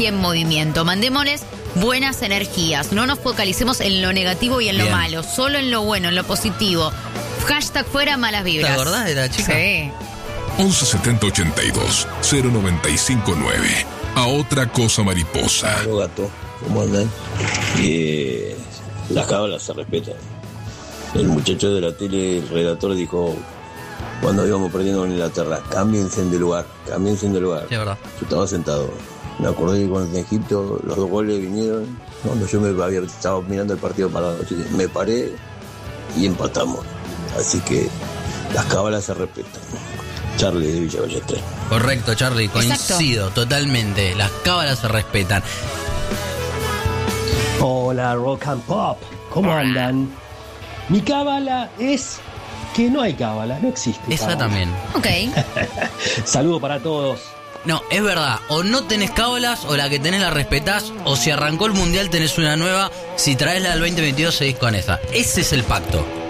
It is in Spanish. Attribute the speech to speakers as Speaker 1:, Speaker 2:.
Speaker 1: energía en movimiento. Mandémosles buenas energías. No nos focalicemos en lo negativo y en lo malo. Solo en lo bueno, en lo positivo. Hashtag fuera malas vibras.
Speaker 2: ¿Te acordás de la chica?
Speaker 1: Sí.
Speaker 3: 11 70 82 095 9. A otra cosa mariposa.
Speaker 4: Hola, gato, ¿cómo andan? Las cábalas se respetan. El muchacho de la tele, el redactor, dijo cuando íbamos perdiendo con Inglaterra: cámbiense de lugar.
Speaker 2: Sí, verdad.
Speaker 4: Yo estaba sentado. Me acordé que cuando en Egipto los 2 goles vinieron, cuando yo estaba mirando el partido parado, me paré y empatamos. Así que las cábalas se respetan. Charlie de Villa Ballester.
Speaker 2: Correcto, Charlie, coincido.
Speaker 1: Exacto.
Speaker 2: Totalmente. Las cábalas se respetan.
Speaker 5: Hola, Rock and Pop. ¿Cómo andan? Mi cábala es que no hay cábala, no existe.
Speaker 2: Esa
Speaker 5: cábala.
Speaker 2: también.
Speaker 1: Ok.
Speaker 5: Saludo para todos.
Speaker 2: No, es verdad. O no tenés cábalas, o la que tenés la respetás, o si arrancó el mundial tenés una nueva. Si traes la del 2022 seguís con esa. Ese es el pacto.